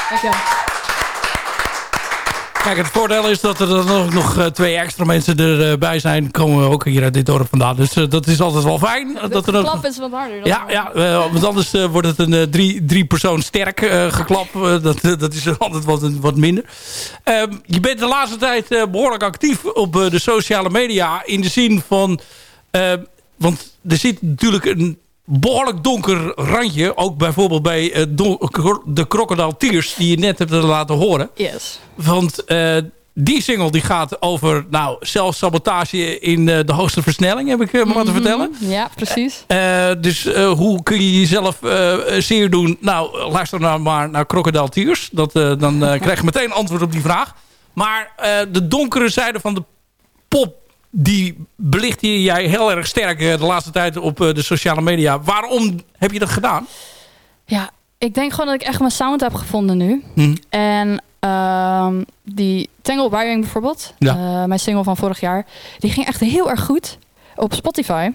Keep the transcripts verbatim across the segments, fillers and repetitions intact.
Dankjewel. Kijk, het voordeel is dat er dan ook nog uh, twee extra mensen erbij zijn. Komen ook hier uit dit dorp vandaan. Dus uh, dat is altijd wel fijn. De, dat de er klap ook... is wat harder. Ja, ja uh, want anders uh, wordt het een uh, drie, drie persoon sterk uh, geklap. Uh, dat, uh, dat is altijd wat, wat minder. Uh, je bent de laatste tijd uh, behoorlijk actief op uh, de sociale media. In de zin van... Uh, want er zit natuurlijk een behoorlijk donker randje. Ook bijvoorbeeld bij uh, don- de Crocodile Tears die je net hebt laten horen. Yes. Want uh, die single die gaat over nou, zelfsabotage in uh, de hoogste versnelling. Heb ik uh, me laten Mm-hmm. vertellen. Ja, precies. Uh, dus uh, hoe kun je jezelf uh, zeer doen? Nou, luister nou maar naar Crocodile Tears. Dat, uh, dan uh, krijg je meteen antwoord op die vraag. Maar uh, de donkere zijde van de pop... die belicht jij heel erg sterk de laatste tijd op de sociale media. Waarom heb je dat gedaan? Ja, ik denk gewoon dat ik echt mijn sound heb gevonden nu. Hm. En uh, die Tangle Wiring bijvoorbeeld, ja. uh, mijn single van vorig jaar, die ging echt heel erg goed op Spotify.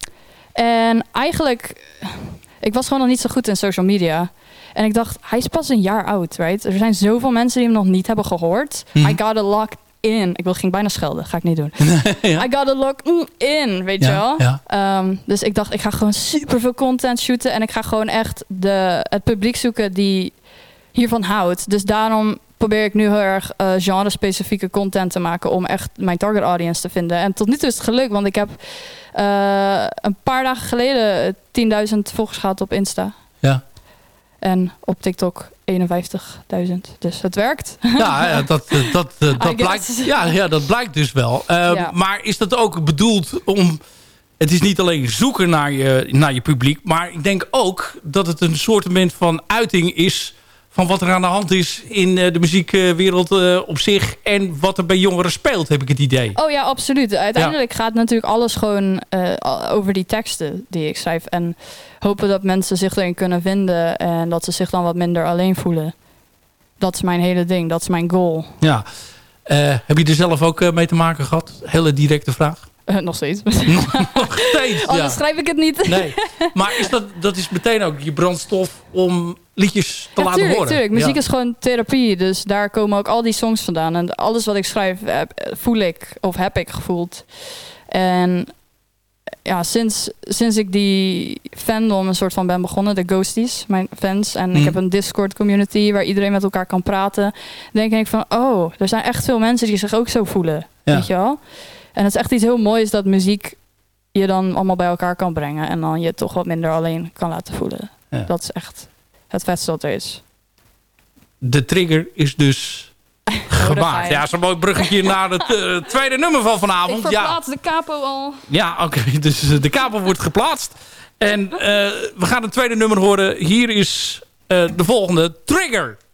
En eigenlijk, ik was gewoon nog niet zo goed in social media. En ik dacht, hij is pas een jaar oud, right? Er zijn zoveel mensen die hem nog niet hebben gehoord. Hm. I gotta lock in. Ik wil, ging bijna schelden. Ga ik niet doen. ja. I gotta lock in, weet ja, je wel. Ja. Um, dus ik dacht, ik ga gewoon super veel content shooten. En ik ga gewoon echt de, het publiek zoeken die hiervan houdt. Dus daarom probeer ik nu heel erg uh, genre-specifieke content te maken. Om echt mijn target audience te vinden. En tot nu toe is het gelukt. Want ik heb uh, een paar dagen geleden tienduizend volgers gehad op Insta. Ja. En op TikTok eenenvijftigduizend. Dus het werkt. Ja, ja dat, dat, dat, dat, blijkt, ja, ja, dat blijkt dus wel. Uh, ja. Maar is dat ook bedoeld om... Het is niet alleen zoeken naar je, naar je publiek. Maar ik denk ook dat het een soortement van uiting is... van wat er aan de hand is in de muziekwereld uh, op zich... en wat er bij jongeren speelt, heb ik het idee. Oh ja, absoluut. Uiteindelijk ja. gaat natuurlijk alles gewoon uh, over die teksten die ik schrijf. En hopen dat mensen zich erin kunnen vinden... en dat ze zich dan wat minder alleen voelen. Dat is mijn hele ding, dat is mijn goal. Ja. Uh, heb je er zelf ook uh, mee te maken gehad? Hele directe vraag. Uh, nog steeds. nog steeds, Anders ja. schrijf ik het niet. Nee. Maar is dat, dat is meteen ook je brandstof om liedjes te ja, laten tuurlijk, horen? Tuurlijk. Muziek ja. is gewoon therapie. Dus daar komen ook al die songs vandaan. En alles wat ik schrijf voel ik of heb ik gevoeld. En ja, sinds, sinds ik die fandom een soort van ben begonnen, de Ghosties, mijn fans. En mm. ik heb een Discord community waar iedereen met elkaar kan praten. Denk ik van, oh, er zijn echt veel mensen die zich ook zo voelen. Ja. Weet je wel? En het is echt iets heel moois dat muziek je dan allemaal bij elkaar kan brengen. En dan je toch wat minder alleen kan laten voelen. Ja. Dat is echt het vetste wat er is. De trigger is dus gemaakt. Ja, zo'n mooi bruggetje naar het uh, tweede nummer van vanavond. Ik verplaats ja. de capo al. Ja, oké. Okay. Dus de capo wordt geplaatst. En uh, we gaan het tweede nummer horen. Hier is uh, de volgende, Trigger.